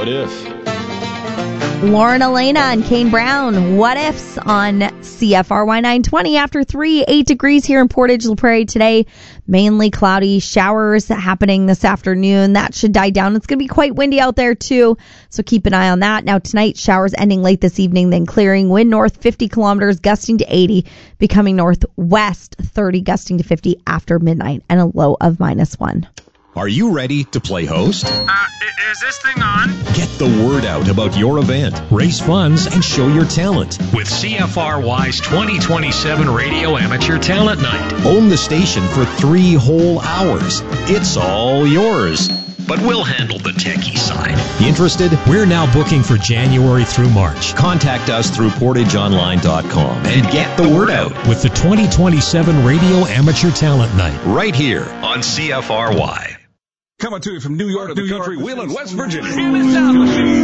What If? Lauren Elena and Kane Brown, What Ifs on CFRY 920 after 8 degrees here in Portage La Prairie today. Mainly cloudy, showers happening this afternoon. That should die down. It's going to be quite windy out there too, so keep an eye on that. Now tonight, showers ending late this evening, then clearing. Wind north 50 kilometers, gusting to 80, becoming northwest 30, gusting to 50 after midnight, and a low of -1. Are you ready to play host? Is this thing on? Get the word out about your event, raise funds, and show your talent. With CFRY's 2027 Radio Amateur Talent Night. Own the station for 3 whole hours. It's all yours. But we'll handle the techie side. Interested? We're now booking for January through March. Contact us through portageonline.com and get the word out. With the 2027 Radio Amateur Talent Night. Right here on CFRY. Coming to you from New York to the country, Wheeling, West Virginia. And it's out.